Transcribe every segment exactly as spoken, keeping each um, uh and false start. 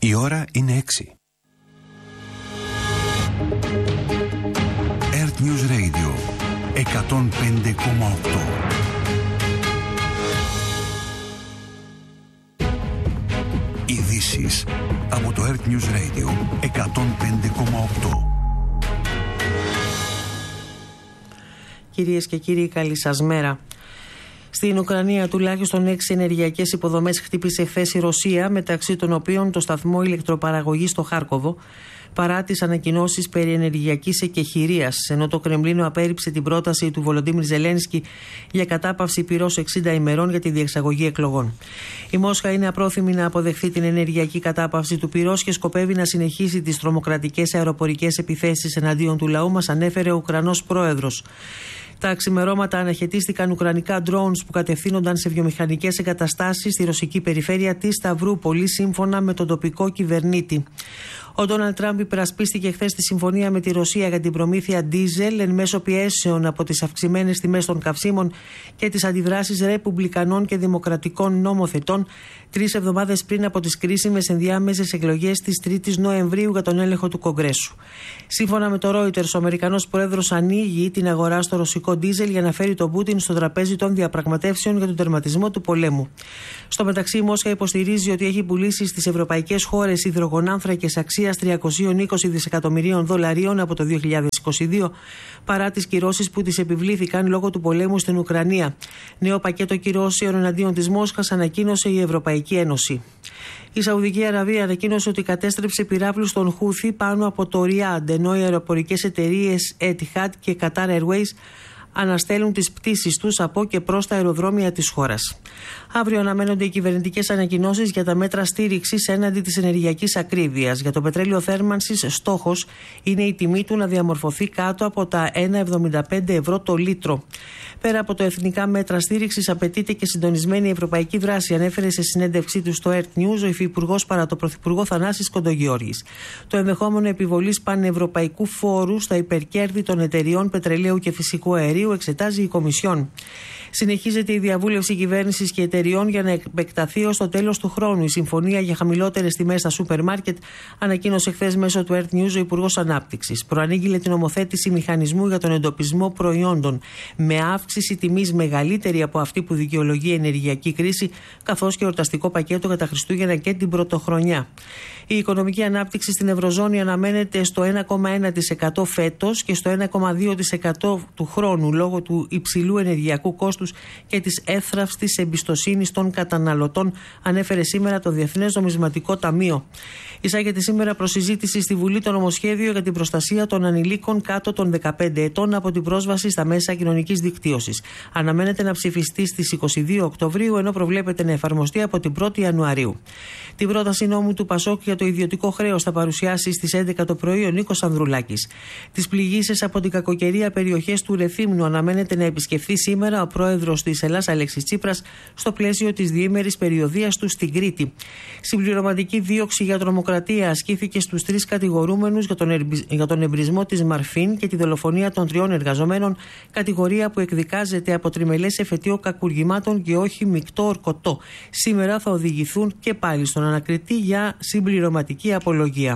Η ώρα είναι έξι. Earth News Radio εκατόν πέντε κόμμα οκτώ. Ειδήσεις από το Earth News Radio εκατόν πέντε κόμμα οκτώ. Κυρίες και κύριοι, καλή σας μέρα. Στην Ουκρανία τουλάχιστον έξι ενεργειακές υποδομές χτύπησε χθες η Ρωσία, μεταξύ των οποίων το σταθμό ηλεκτροπαραγωγής στο Χάρκοβο, παρά τις ανακοινώσεις περί ενεργειακής εκεχηρίας, ενώ το Κρεμλίνο απέρριψε την πρόταση του Βολοντίμιρ Ζελένσκι για κατάπαυση πυρός εξήντα ημερών για τη διεξαγωγή εκλογών. Η Μόσχα είναι απρόθυμη να αποδεχθεί την ενεργειακή κατάπαυση του πυρός και σκοπεύει να συνεχίσει τις τρομοκρατικές αεροπορικές επιθέσεις εναντίον του λαού, μας ανέφερε ο Ουκρανός πρόεδρος. Τα ξημερώματα αναχαιτίστηκαν ουκρανικά drones που κατευθύνονταν σε βιομηχανικές εγκαταστάσεις στη ρωσική περιφέρεια της Σταυρούπολη, σύμφωνα με τον τοπικό κυβερνήτη. Ο Ντόναλντ Τραμπ υπερασπίστηκε χθες τη συμφωνία με τη Ρωσία για την προμήθεια ντίζελ εν μέσω πιέσεων από τις αυξημένες τιμές των καυσίμων και τις αντιδράσεις ρεπουμπλικανών και δημοκρατικών νομοθετών, τρεις εβδομάδες πριν από τις κρίσιμες ενδιάμεσες εκλογές της τρίτης Νοεμβρίου για τον έλεγχο του Κογκρέσου. Σύμφωνα με το Reuters, ο Αμερικανός πρόεδρος ανοίγει την αγορά στο ρωσικό ντίζελ για να φέρει τον Πούτιν στο τραπέζι των διαπραγματεύσεων για τον τερματισμό του πολέμου. Στο μεταξύ, η Μόσχα υποστηρίζει ότι έχει πουλήσει στις ευρωπαϊκές χώρες υδρογονάνθρακες αξίας τριακόσια είκοσι δισεκατομμυρίων δολαρίων από το δύο χιλιάδες είκοσι δύο, παρά τις κυρώσεις που τις επιβλήθηκαν λόγω του πολέμου στην Ουκρανία. Νέο πακέτο κυρώσεων εναντίον της Μόσχας ανακοίνωσε η Ευρωπαϊκή Ένωση. Η Σαουδική Αραβία ανακοίνωσε ότι κατέστρεψε πυράβλους των Χούθι πάνω από το Ριάντ, ενώ οι αεροπορικές εταιρείες Etihad και Qatar Airways αναστέλουν τις πτήσεις τους από και προς τα αεροδρόμια της χώρας. Αύριο αναμένονται οι κυβερνητικές ανακοινώσεις για τα μέτρα στήριξης έναντι της ενεργειακής ακρίβειας. Για το πετρέλαιο θέρμανσης, στόχος είναι η τιμή του να διαμορφωθεί κάτω από τα ένα κόμμα εβδομήντα πέντε ευρώ το λίτρο. Πέρα από το εθνικά μέτρα στήριξης, απαιτείται και συντονισμένη ευρωπαϊκή δράση, ανέφερε σε συνέντευξή του στο Earth News ο υφυπουργός παρά το πρωθυπουργό Θανάσης Κοντογιώργης. Το ενδεχόμενο επιβολής πανευρωπαϊκού φόρου στα υπερκέρδη των εταιριών πετρελαίου και φυσικού αερίου εξετάζει η Κομισιόν. Συνεχίζεται η διαβούλευση κυβέρνησης και εταιριών για να επεκταθεί ως το τέλος του χρόνου η συμφωνία για χαμηλότερες τιμές στα σούπερ μάρκετ, ανακοίνωσε χθες μέσω του Earth News ο Υπουργός Ανάπτυξης. Προανήγγειλε την ομοθέτηση μηχανισμού για τον εντοπισμό προϊόντων με αύξηση τιμής μεγαλύτερη από αυτή που δικαιολογεί η ενεργειακή κρίση, καθώς και εορταστικό πακέτο για τα Χριστούγεννα και την Πρωτοχρονιά. Η οικονομική ανάπτυξη στην Ευρωζώνη αναμένεται στο ένα κόμμα ένα τοις εκατό φέτος και στο ένα κόμμα δύο τοις εκατό του χρόνου, λόγω του υψηλού ενεργειακού κόστους και της εύθραυστης εμπιστοσύνης των καταναλωτών, ανέφερε σήμερα το Διεθνές Νομισματικό Ταμείο. Εισάγεται σήμερα προς συζήτηση στη Βουλή το νομοσχέδιο για την προστασία των ανηλίκων κάτω των δεκαπέντε ετών από την πρόσβαση στα μέσα κοινωνικής δικτύωσης. Αναμένεται να ψηφιστεί στις είκοσι δύο Οκτωβρίου, ενώ προβλέπεται να εφαρμοστεί από την πρώτη Ιανουαρίου. Την πρόταση νόμου του Πασόκ για το ιδιωτικό χρέος θα παρουσιάσει στις έντεκα το πρωί ο Νίκος Ανδρουλάκης. Τις πληγήσεις από την κακοκαιρία περιοχές του Ρεθύμνου αναμένεται να επισκεφθεί σήμερα ο πρόεδρος της Ελλάς Αλέξης Τσίπρας στο πλαίσιο της διήμερης περιοδίας του στην Κρήτη. Συμπληρωματική δίωξη για τρομοκρατία ασκήθηκε στους τρεις κατηγορούμενους για τον, ερμπι... για τον εμπρισμό της Μαρφίν και τη δολοφονία των τριών εργαζομένων, κατηγορία που εκδικάζεται από τριμελές εφετείο κακουργημάτων και όχι μεικτό ορκωτό. Σήμερα θα οδηγηθούν και πάλι στον ανακριτή για συμπληρωματική απολογία.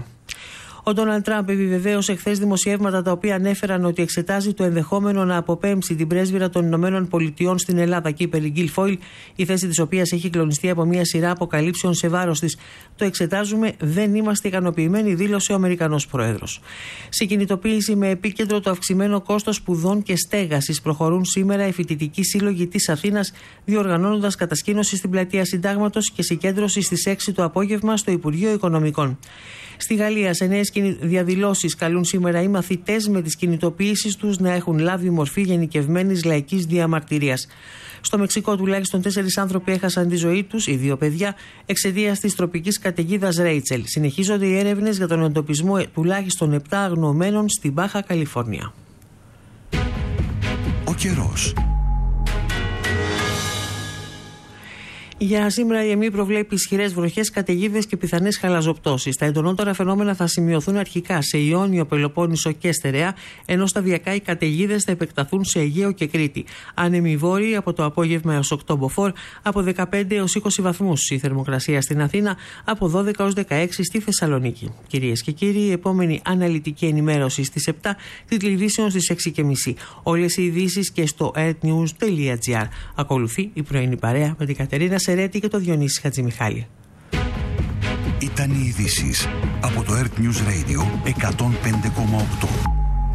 Ο Ντόναλντ Τραμπ επιβεβαίωσε χθες δημοσιεύματα τα οποία ανέφεραν ότι εξετάζει το ενδεχόμενο να αποπέμψει την πρέσβυρα των Ηνωμένων Πολιτειών στην Ελλάδα, Κίπερ Γκίλφοιλ, η θέση της οποίας έχει κλονιστεί από μια σειρά αποκαλύψεων σε βάρος της. Το εξετάζουμε, δεν είμαστε ικανοποιημένοι, δήλωσε ο Αμερικανός πρόεδρος. Σε κινητοποίηση με επίκεντρο το αυξημένο κόστος σπουδών και στέγασης, προχωρούν σήμερα οι φοιτητικοί σύλλογοι της Αθήνας, διοργανώνοντας κατασκήνωση στην πλατεία Συντάγματος και συγκέντρωση στις έξι το απόγευμα στο Υπουργείο Οικονομικών. Στη Γαλλία, σε νέες διαδηλώσεις καλούν σήμερα οι μαθητές με τις κινητοποιήσεις τους να έχουν λάβει μορφή γενικευμένης λαϊκής διαμαρτυρίας. Στο Μεξικό τουλάχιστον τέσσερις άνθρωποι έχασαν τη ζωή τους, οι δύο παιδιά, εξαιτίας της τροπικής καταιγίδας Ρέιτσελ. Συνεχίζονται οι έρευνες για τον εντοπισμό τουλάχιστον επτά αγνοωμένων στην Μπάχα Καλιφόρνια. Ο καιρός. Για σήμερα η ΕΜΗ προβλέπει ισχυρές βροχές, καταιγίδες και πιθανές χαλαζοπτώσεις. Τα εντονότερα φαινόμενα θα σημειωθούν αρχικά σε Ιόνιο, Πελοπόννησο και Στερεά, ενώ σταδιακά οι καταιγίδες θα επεκταθούν σε Αιγαίο και Κρήτη. Άνεμοι βόρειοι από το απόγευμα έως οκτώ μποφόρ, από δεκαπέντε έως είκοσι βαθμούς. Η θερμοκρασία στην Αθήνα από δώδεκα έως δεκαέξι στη Θεσσαλονίκη. Κυρίες και κύριοι, η επόμενη αναλυτική ενημέρωση στις επτά, τη τηλεβίσεων στις έξι και μισή. Όλες οι ειδήσεις και στο airnews τελεία gr. Ακολουθεί η πρωινή παρέα με την Κατερίνα Σερέτη και το Διονύση Χατζημιχάλη. Ήταν οι ειδήσεις από το Earth News Radio εκατόν πέντε κόμμα οκτώ.